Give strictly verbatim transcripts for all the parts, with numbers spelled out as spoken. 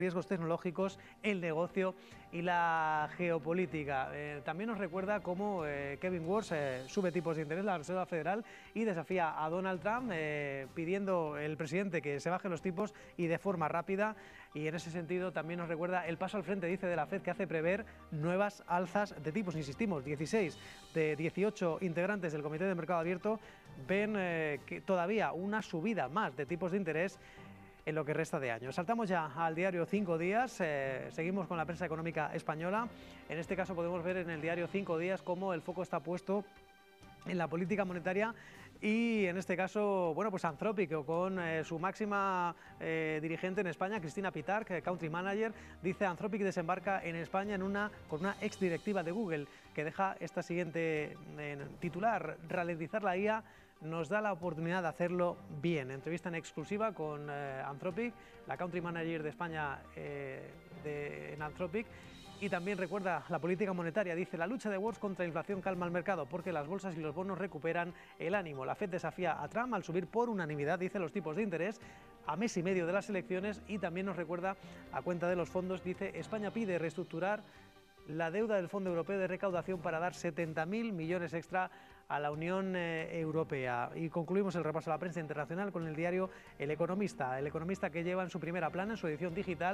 riesgos tecnológicos, el negocio y la geopolítica. Eh, también nos recuerda cómo eh, Kevin Warsh eh, sube tipos de interés, la Reserva Federal, y desafía a Donald Trump eh, pidiendo el presidente que se bajen los tipos y de forma rápida. Y en ese sentido también nos recuerda el paso al frente, dice, de la Fed, que hace prever nuevas alzas de tipos. Insistimos, dieciséis de dieciocho integrantes del Comité de Mercado Abierto ven eh, que todavía una subida más de tipos de interés en lo que resta de año. Saltamos ya al diario Cinco Días, eh, seguimos con la prensa económica española. En este caso podemos ver en el diario Cinco Días cómo el foco está puesto en la política monetaria y en este caso, bueno, pues Anthropic, con eh, su máxima eh, dirigente en España, Cristina Pitarch, eh, Country Manager, dice: Anthropic desembarca en España en una, con una exdirectiva de Google, que deja esta siguiente eh, titular: ralentizar la I A nos da la oportunidad de hacerlo bien. Entrevista en exclusiva con eh, Anthropic, la Country Manager de España eh, de, en Anthropic. Y también recuerda la política monetaria, dice: la lucha de Warsh contra la inflación calma el mercado porque las bolsas y los bonos recuperan el ánimo. La Fed desafía a Trump al subir por unanimidad, dice, los tipos de interés a mes y medio de las elecciones. Y también nos recuerda, a cuenta de los fondos, dice: España pide reestructurar la deuda del Fondo Europeo de Recaudación para dar setenta mil millones extra a la Unión eh, Europea. Y concluimos el repaso a la prensa internacional con el diario El Economista. El Economista, que lleva en su primera plana, en su edición digital,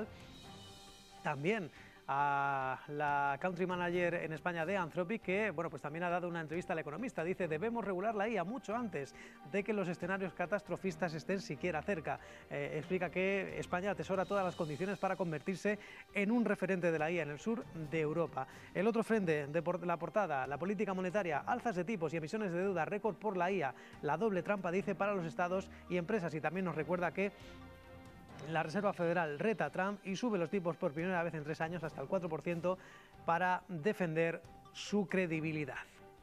también a la Country Manager en España de Anthropic, que bueno, pues también ha dado una entrevista al Economista. Dice: debemos regular la I A mucho antes de que los escenarios catastrofistas estén siquiera cerca. Eh, explica que España atesora todas las condiciones para convertirse en un referente de la I A en el sur de Europa. El otro frente de por la portada, la política monetaria: alzas de tipos y emisiones de deuda récord por la I A. La doble trampa, dice, para los estados y empresas. Y también nos recuerda que la Reserva Federal reta a Trump y sube los tipos por primera vez en tres años hasta el cuatro por ciento para defender su credibilidad.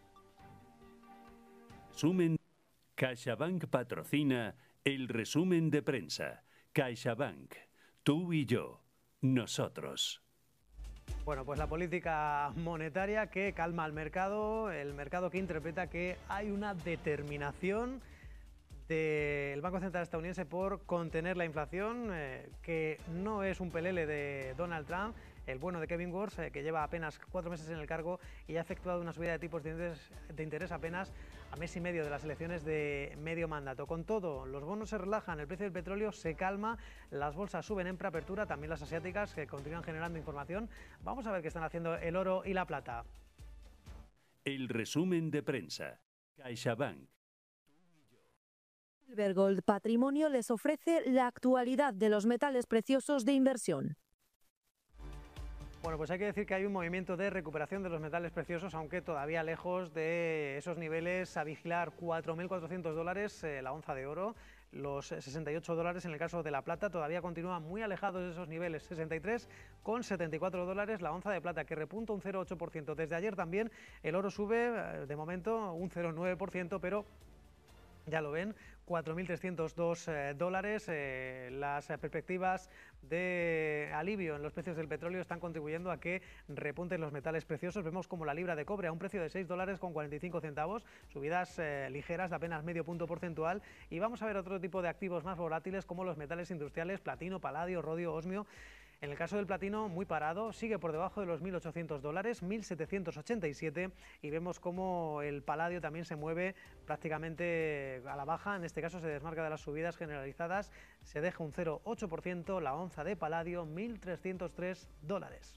Resumen. CaixaBank patrocina el resumen de prensa. CaixaBank, tú y yo, nosotros. Bueno, pues la política monetaria que calma al mercado, el mercado que interpreta que hay una determinación del Banco Central estadounidense por contener la inflación, eh, que no es un pelele de Donald Trump, el bueno de Kevin Warsh, eh, que lleva apenas cuatro meses en el cargo y ha efectuado una subida de tipos de interés, de interés apenas a mes y medio de las elecciones de medio mandato. Con todo, los bonos se relajan, el precio del petróleo se calma, las bolsas suben en preapertura, también las asiáticas, que continúan generando información. Vamos a ver qué están haciendo el oro y la plata. El resumen de prensa. CaixaBank. Silvergold Patrimonio les ofrece la actualidad de los metales preciosos de inversión. Bueno, pues hay que decir que hay un movimiento de recuperación de los metales preciosos, aunque todavía lejos de esos niveles a vigilar. Cuatro mil cuatrocientos dólares eh, la onza de oro, los sesenta y ocho dólares en el caso de la plata, todavía continúan muy alejados de esos niveles. Sesenta y tres con setenta y cuatro dólares la onza de plata, que repunta un cero coma ocho por ciento. Desde ayer también el oro sube, eh, de momento un cero coma nueve por ciento, pero ya lo ven, cuatro mil trescientos dos eh, dólares. Eh, las perspectivas de alivio en los precios del petróleo están contribuyendo a que repunten los metales preciosos. Vemos como la libra de cobre a un precio de seis dólares con cuarenta y cinco centavos, subidas eh, ligeras de apenas medio punto porcentual. Y vamos a ver otro tipo de activos más volátiles, como los metales industriales: platino, paladio, rodio, osmio. En el caso del platino, muy parado, sigue por debajo de los mil ochocientos dólares, mil setecientos ochenta y siete, y vemos como el paladio también se mueve prácticamente a la baja. En este caso se desmarca de las subidas generalizadas, se deja un cero coma ocho por ciento, la onza de paladio, mil trescientos tres dólares.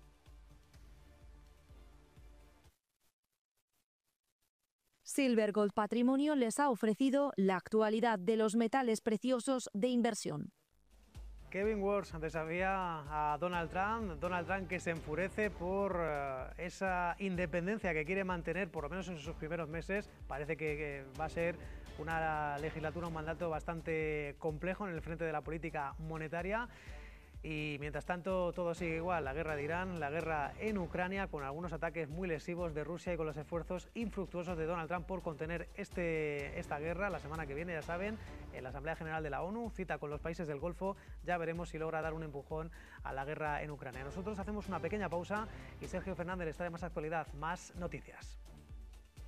Silvergold Patrimonio les ha ofrecido la actualidad de los metales preciosos de inversión. Kevin Warsh desafía a Donald Trump, Donald Trump que se enfurece por uh, esa independencia que quiere mantener, por lo menos en sus primeros meses. Parece que, que va a ser una legislatura, un mandato bastante complejo en el frente de la política monetaria. Y mientras tanto todo sigue igual, la guerra de Irán, la guerra en Ucrania, con algunos ataques muy lesivos de Rusia y con los esfuerzos infructuosos de Donald Trump por contener este, esta guerra. La semana que viene, ya saben, en la Asamblea General de la ONU, cita con los países del Golfo, ya veremos si logra dar un empujón a la guerra en Ucrania. Nosotros hacemos una pequeña pausa y Sergio Fernández les trae más actualidad, más noticias.